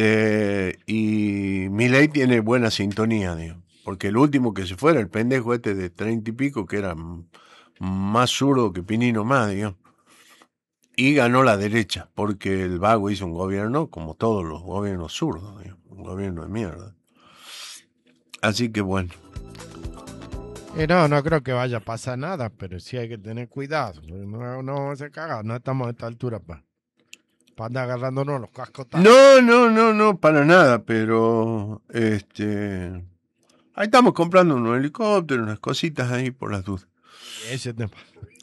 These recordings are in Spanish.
Y Milei tiene buena sintonía, digo. Porque el último que se fuera, el pendejo este de 30 y pico, que era más zurdo que Pinino más, digamos. Y ganó la derecha, porque el vago hizo un gobierno como todos los gobiernos zurdos, digamos, un gobierno de mierda. Así que bueno. No creo que vaya a pasar nada, pero sí hay que tener cuidado. No se caga, no estamos a esta altura para andar agarrándonos los cascos. No, para nada, pero ahí estamos comprando unos helicópteros, unas cositas ahí por las dudas. Ese tema.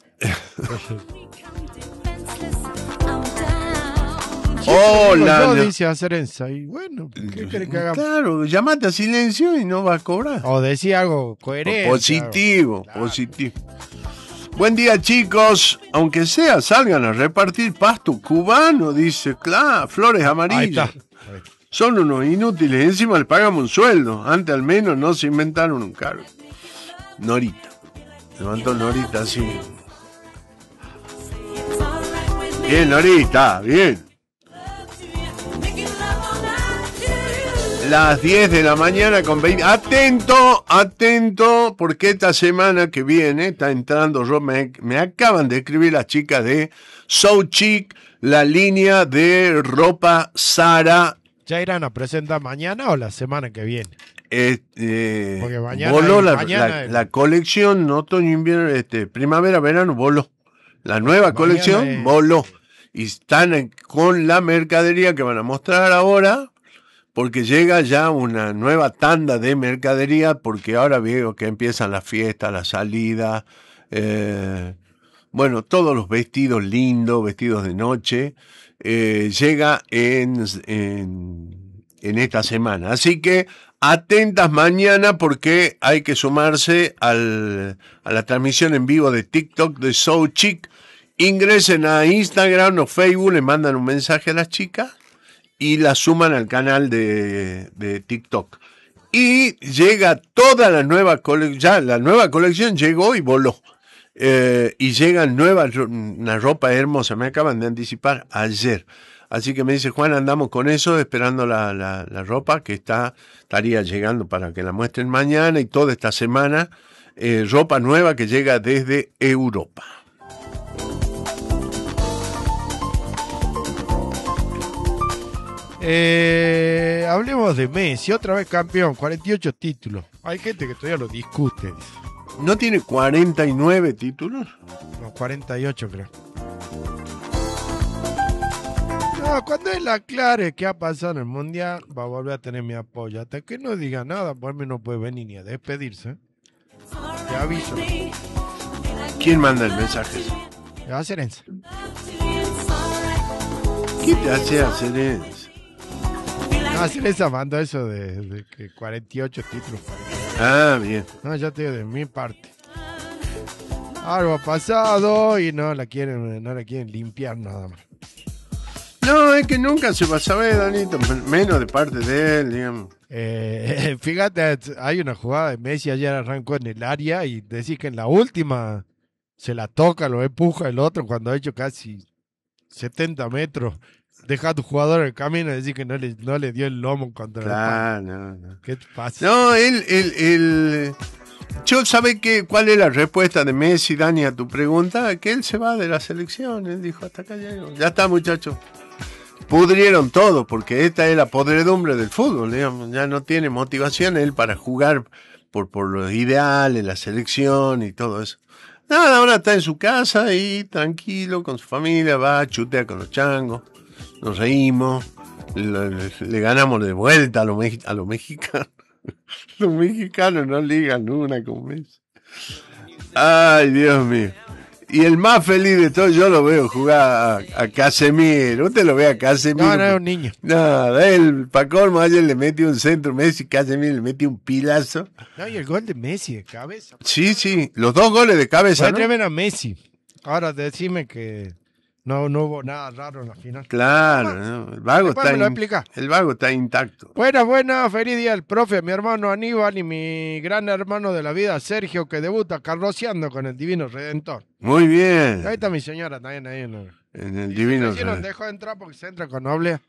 Hola. Dice a Serenza, y bueno, ¿qué querés que haga? Claro, llamate a silencio y no va a cobrar. O decía algo coherente. Positivo, claro. Positivo. Buen día, chicos. Aunque sea, salgan a repartir pasto cubano, dice, claro, flores amarillas. Ahí está. Son unos inútiles, encima les pagamos un sueldo. Antes al menos no se inventaron un cargo. Norita. Levantó Norita así. Bien, Norita, bien. Las 10 de la mañana con 20. Atento, porque esta semana que viene está entrando, me acaban de escribir las chicas de So Chic, la línea de ropa Zara. ¿Ya irán a presentar mañana o la semana que viene? Porque mañana voló la colección otoño, invierno, primavera, verano, voló. La nueva colección voló. Y están con la mercadería que van a mostrar ahora. Porque llega ya una nueva tanda de mercadería, porque ahora veo que empiezan las fiestas, las salidas, bueno, todos los vestidos lindos, vestidos de noche, llega en esta semana. Así que atentas mañana porque hay que sumarse a la transmisión en vivo de TikTok de So Chic. Ingresen a Instagram o Facebook, le mandan un mensaje a las chicas y la suman al canal de TikTok. Y llega toda la nueva colección, ya la nueva colección llegó y voló. Y llega una ropa hermosa, me acaban de anticipar ayer. Así que me dice Juan, andamos con eso, esperando la ropa que estaría llegando para que la muestren mañana y toda esta semana. Ropa nueva que llega desde Europa. Hablemos de Messi, otra vez campeón, 48 títulos. Hay gente que todavía lo discute. ¿No tiene 49 títulos? No, 48 creo. No, cuando él aclare qué ha pasado en el Mundial, va a volver a tener mi apoyo. Hasta que no diga nada, por mí no puede venir ni a despedirse. Te aviso. ¿Quién manda el mensaje? A Serenza. ¿Qué te hace a Serenza? No, Serenza mandó eso de que 48 títulos. Ah, bien. No, ya te digo, de mi parte. Algo ha pasado y no la quieren limpiar nada más. No, es que nunca se va a saber, Danito, menos de parte de él, digamos. Fíjate, hay una jugada de Messi, ayer arrancó en el área y decís que en la última se la toca, lo empuja el otro cuando ha hecho casi 70 metros. Deja a tu jugador en el camino y decir que no le dio el lomo contra el pan. No. ¿Qué te pasa? No, yo sabe cuál es la respuesta de Messi, Dani, a tu pregunta, que él se va de la selección. Él dijo, hasta acá llego. Ya está, muchachos. Pudrieron todo, porque esta es la podredumbre del fútbol, digamos. Ya no tiene motivación él para jugar por los ideales, la selección y todo eso. Nada, ahora está en su casa ahí, tranquilo, con su familia, va, chutea con los changos. Nos reímos, le ganamos de vuelta a los mexicanos. Los mexicanos no ligan una con Messi. Ay, Dios mío. Y el más feliz de todos, yo lo veo jugar a Casemiro. Usted lo ve a Casemiro. No, es un niño. Nada, él, pa' colmo, ayer le metió un centro, Messi, Casemiro le metió un pilazo. No, y el gol de Messi de cabeza. Sí, los dos goles de cabeza, Fue tremendo a Messi. Ahora decime que no hubo nada raro en la final. Claro, no, el vago está intacto. Buena, feliz día al profe, mi hermano Aníbal y mi gran hermano de la vida, Sergio, que debuta carroceando con el Divino Redentor. Muy bien. Ahí está mi señora también ahí en el Divino Redentor. Nos dejó entrar porque se entra con nobleza.